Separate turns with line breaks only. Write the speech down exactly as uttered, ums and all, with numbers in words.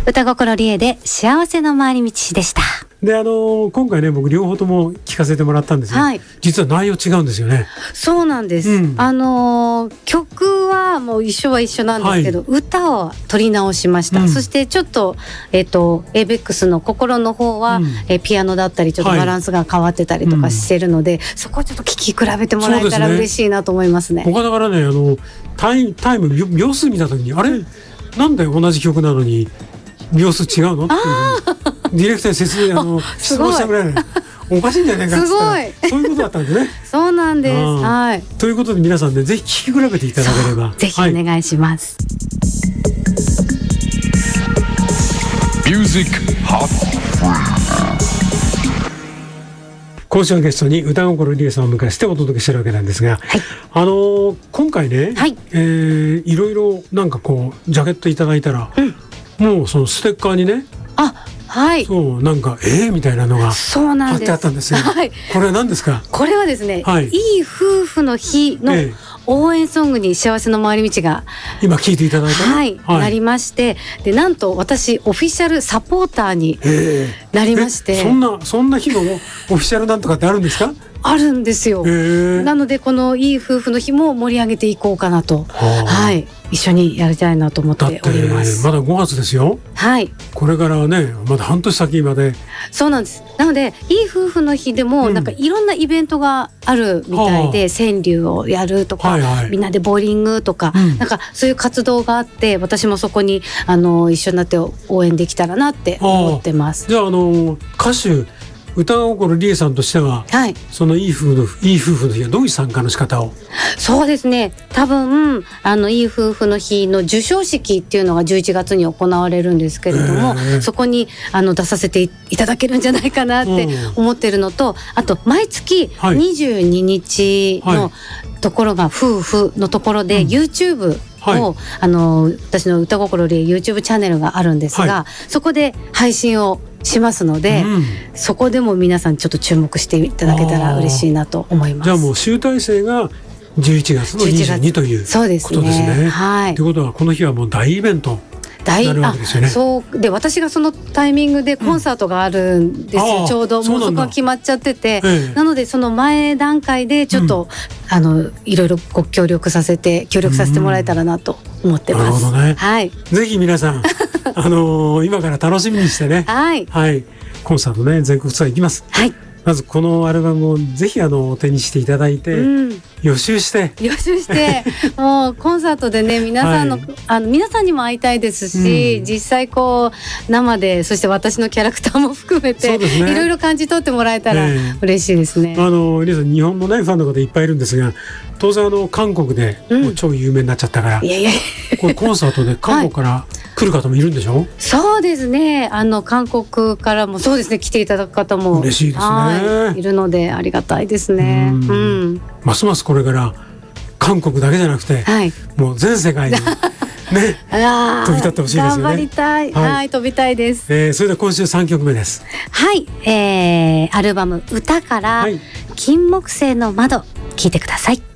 歌心理恵で幸せの回り道でした。
で、あの今回ね、僕両方とも聞かせてもらったんですが、はい、実は内容違うんですよね。
そうなんです、うん、あの曲はもう一緒は一緒なんですけど、はい、歌を取り直しました、うん、そしてちょっと、えーと、エイベックスの心の方は、うん、えピアノだったりちょっとバランスが変わってたりとかしてるので、はい、うん、そこをちょっと聴き比べてもらえたら嬉しいなと思いますね。
他だからね、あのタイタイム秒数見た時にあれ、うん、なんで同じ曲なのに秒数違うのっていうディレクターに説明あの質問したぐらいおかしいんじゃないかって言ったらそういうことだったんですね。
そうなんです、はい、
ということで皆さんね、ぜひ聴き比べていただければ
ぜひお願いします。
ミュージックハッ今週のゲストに歌心理恵さんを迎えしてお届けしてるわけなんですが、はい、あのー、今回ね、はい、えー、いろいろなんかこうジャケットいただいたら、うん、もうそのステッカーにね、
あ、はい、
そうなんかえーみたいなのが貼ってあったんですよ。はい、これは何ですか？
これはですね、はい、いい夫婦の日の応援ソングに幸せの回り道が
今聞いていただいた、ね、
はいはい、なりまして、でなんと私オフィシャルサポーターになりまして、
そんなそんな日のオフィシャルなんとかってあるんですか？
あるんですよ。なのでこのいい夫婦の日も盛り上げていこうかなと、は、はい、一緒にやりたいなと思っております。
まだごがつですよ。はい。これからはね、まだ半年先まで。
そうなんです。なのでいい夫婦の日でもなんかいろんなイベントがあるみたいで、うん、川柳をやるとか、はいはい、みんなでボーリングとか、うん、なんかそういう活動があって、私もそこにあの一緒になって応援できたらなって思ってます。
じゃああの歌手歌心理恵さんとしては、はい、そのいい夫婦のいい夫婦の日はどういう参加の仕方を？
そうですね、多分あのいい夫婦の日の授賞式っていうのがじゅういちがつに行われるんですけれども、そこにあの出させていただけるんじゃないかなって思ってるのと、あと毎月にじゅうににちのところが夫婦のところで YouTube を、はい、あの私の歌心理恵 YouTube チャンネルがあるんですが、はい、そこで配信をしますので、うん、そこでも皆さんちょっと注目していただけたら嬉しいなと思います。
じゃあもう集大成がじゅういちがつのにじゅうにということですね。ですね、はい。ということはこの日はもう大イベントになるわけですよね。あ、
そうで、私がそのタイミングでコンサートがあるんですよ、うん、ちょうどもうそこが決まっちゃってて、ええ、なのでその前段階でちょっと、うん、あのいろいろご協力させて協力させてもらえたらなと思ってます。
なるほどね、はい、ぜひ皆さんあのー、今から楽しみにしてね、はい、はい、コンサートね、全国ツアー行きます。はい、まずこのアルバムをぜひあの手にしていただいて、うん、予習して
予習してもうコンサートでね、皆さんの、はい、あの皆さんにも会いたいですし、うん、実際こう生で、そして私のキャラクターも含めて、ね、いろいろ感じ取ってもらえたら嬉しいですね。
えー、あの皆さん日本のねファンの方いっぱいいるんですが、当然あの韓国でもう超有名になっちゃったから、うん、いやいやこれコンサートで韓国から、はい、来る方もいるんでしょ？
そうですね、あの韓国からもそうですね、来ていただく方も
嬉しいですね、
はい、いるのでありがたいですね。うん、うん、
ますますこれから韓国だけじゃなくて、はい、もう全世界にね飛び立ってほしいですよね。
頑張りたい、はい、はい、飛びたいです。
えー、それでは今週さんきょくめです。
はい、えー、アルバム歌から、はい、金木犀の窓、聞いてください。